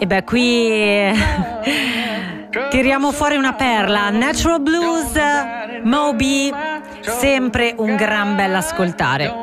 E beh, qui tiriamo fuori una perla. Natural Blues, Moby, sempre un gran bell'ascoltare.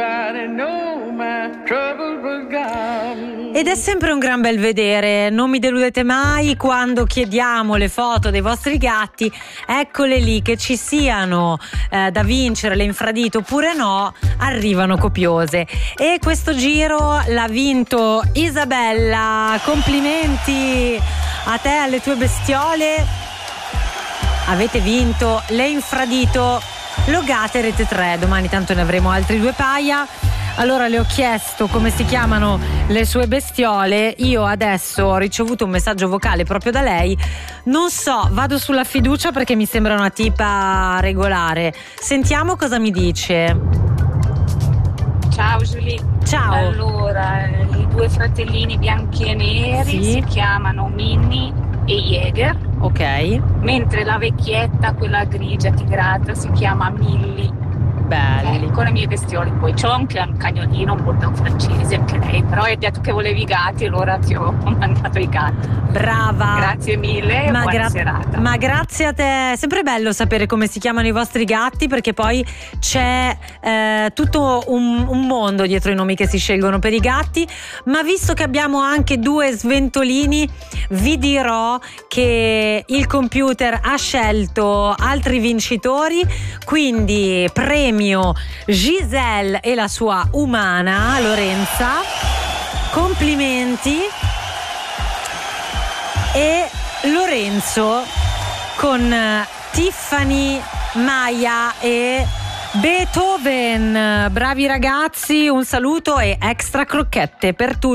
Ed è sempre un gran bel vedere, non mi deludete mai quando chiediamo le foto dei vostri gatti, eccole lì, che ci siano da vincere le infradito oppure no, arrivano copiose. E questo giro l'ha vinto Isabella, complimenti a te, alle tue bestiole, avete vinto le infradito logate Rete 3, domani tanto ne avremo altri 2 paia. Allora le ho chiesto come si chiamano le sue bestiole, io adesso ho ricevuto un messaggio vocale proprio da lei, non so, vado sulla fiducia perché mi sembra una tipa regolare, sentiamo cosa mi dice. Ciao Giulia. Ciao. Allora, i 2 fratellini bianchi e neri si chiamano Minnie e Jäger. Ok. Mentre la vecchietta, quella grigia tigrata, si chiama Millie. Belli. Con le mie bestiole. Poi c'ho anche un cagnolino, un bulldog francese, anche lei. Però hai detto che volevi i gatti, allora ti ho mandato i gatti. Brava. Grazie mille e buona serata. Ma grazie a te. È sempre bello sapere come si chiamano i vostri gatti, perché poi c'è tutto un mondo dietro i nomi che si scelgono per i gatti. Ma visto che abbiamo anche 2 sventolini, vi dirò che il computer ha scelto altri vincitori, quindi premio Giselle e la sua umana Lorenza, complimenti. E Lorenzo con Tiffany, Maya e Beethoven. Bravi ragazzi, un saluto e extra crocchette per tutti.